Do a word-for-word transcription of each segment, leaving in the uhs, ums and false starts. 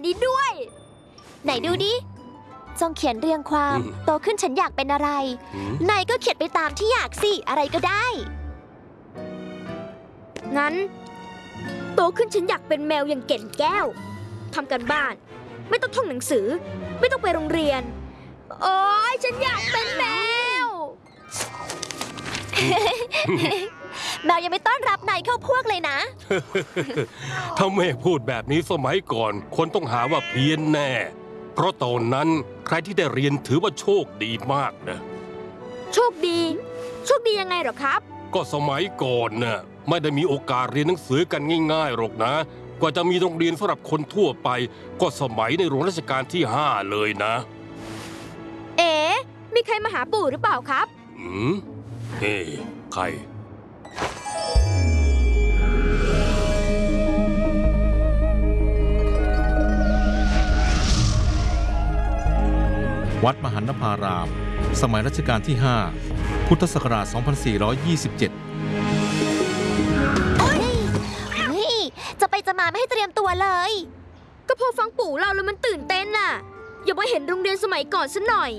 นี้ด้วยไหนดูดิจงเขียนเรียงความโตขึ้นฉันอยากเป็นอะไรนายก็เขียนไปตามที่อยากสิอะไรก็ได้งั้นโตขึ้นฉันอยากเป็นแมวอย่างเก่นแก้วทำกันบ้านไม่ต้องท่องหนังสือไม่ต้องไปโรงเรียนโอ๊ยฉันอยากเป็นแมว แมวยังไม่ต้อนรับนายเข้าพวกเลยนะถ้าแม่พูดแบบนี้สมัยก่อนคนต้องหาว่าเพี้ยนแน่เพราะตอนนั้นใครที่ได้เรียนถือว่าโชคดีมากนะโชคดีโชคดียังไงหรอครับก็สมัยก่อนน่ะไม่ได้มีโอกาสเรียนหนังสือกันง่ายๆหรอกนะกว่าจะมีโรงเรียนสำหรับคนทั่วไปก็สมัยในหลวงรัชกาลที่ห้าเลยนะเอ๋มีใครมาหาปู่หรือเปล่าครับอืมเฮ้ใครวัดมหันนภารามสมัยรัชกาลที่ห้าพุทธศักราช สองพันสี่ร้อยยี่สิบเจ็ดเฮ้ยเฮ้ยจะไปจะมาไม่ให้เตรียมตัวเลยก็พอฟังปู่เล่าแล้วมันตื่นเต้นน่ะอย่าไปเห็นโรงเรียนสมัยก่อนซะหน่อย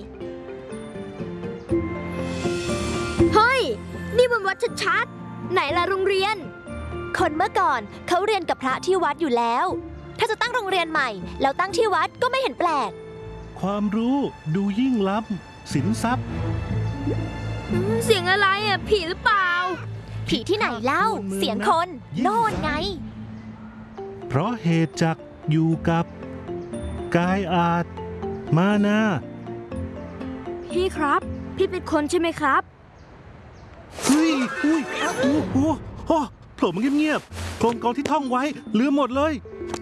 เฮ้ยนี่มันวัดชัดๆไหนล่ะโรงเรียนคนเมื่อก่อนเขาเรียนกับพระที่วัดอยู่แล้วถ้าจะตั้งโรงเรียนใหม่แล้วตั้งที่วัดก็ไม่เห็นแปลกความรู้ดูยิ่งล้ำสินทรัพย์เสียงอะไรอ่ะผีหรือเปล่าผีที่ไหนเล่าเสียงคนโน่นไงเพราะเหตุจักอยู่กับกายอาจมานาพี่ครับพี่เป็นคนใช่ไหมครับเฮ้ยอุ้ยโอ้โหโผล่มาเงียบๆโครงกรที่ท่องไว้ลืมหมดเลย